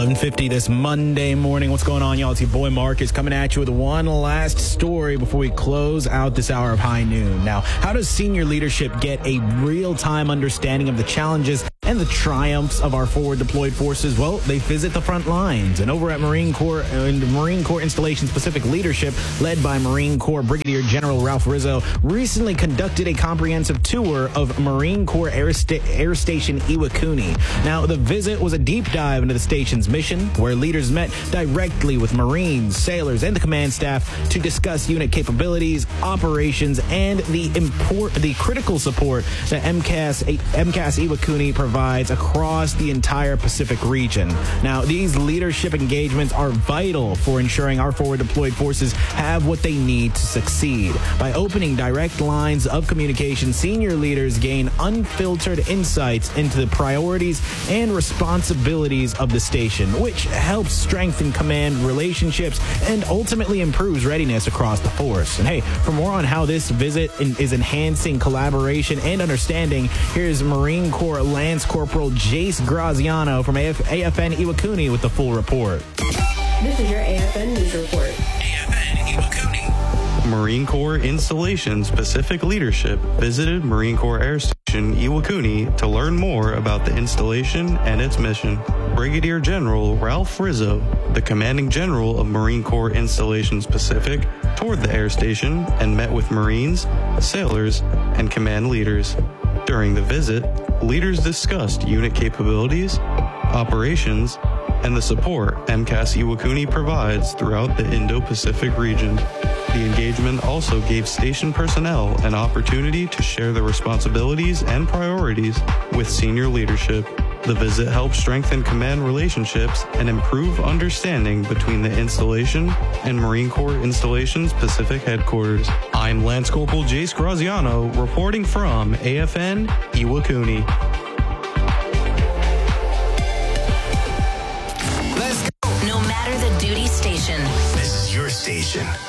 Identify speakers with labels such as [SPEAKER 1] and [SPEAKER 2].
[SPEAKER 1] 7:50 this Monday morning. What's going on, y'all? It's your boy Marcus coming at you with one last story before we close out this hour of high noon. Now, how does senior leadership get a real-time understanding of the challenges and the triumphs of our forward deployed forces? Well, they visit the front lines. And over at Marine Corps Installation Specific Leadership, led by Marine Corps Brigadier General Ralph Rizzo, recently conducted a comprehensive tour of Marine Corps Air Station Iwakuni. Now, the visit was a deep dive into the station's mission, where leaders met directly with Marines, sailors, and the command staff to discuss unit capabilities, operations, and the critical support that MCAS Iwakuni provides across the entire Pacific region. Now, these leadership engagements are vital for ensuring our forward deployed forces have what they need to succeed. By opening direct lines of communication, senior leaders gain unfiltered insights into the priorities and responsibilities of the station, which helps strengthen command relationships and ultimately improves readiness across the force. And hey, for more on how this visit is enhancing collaboration and understanding, here's Marine Corps Lance Corporal Jace Graziano from AFN Iwakuni with the full report.
[SPEAKER 2] This is your AFN News Report.
[SPEAKER 3] AFN Iwakuni.
[SPEAKER 4] Marine Corps Installation Specific Leadership visited Marine Corps Air Station Iwakuni to learn more about the installation and its mission. Brigadier General Ralph Rizzo, the commanding general of Marine Corps Installation Specific, toured the air station and met with Marines, sailors, and command leaders. During the visit, leaders discussed unit capabilities, operations, and the support MCAS Iwakuni provides throughout the Indo-Pacific region. The engagement also gave station personnel an opportunity to share their responsibilities and priorities with senior leadership. The visit helped strengthen command relationships and improve understanding between the installation and Marine Corps Installations Pacific Headquarters. I'm Lance Corporal Jace Graziano, reporting from AFN Iwakuni.
[SPEAKER 3] Let's go.
[SPEAKER 5] No matter the duty station.
[SPEAKER 3] This is your station.